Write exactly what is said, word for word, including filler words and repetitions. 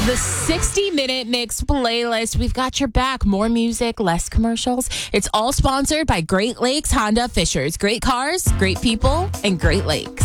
The sixty minute mix playlist. We've got your back. More music, less commercials. It's all sponsored by Great Lakes Honda Fishers. Great cars, great people, and Great Lakes.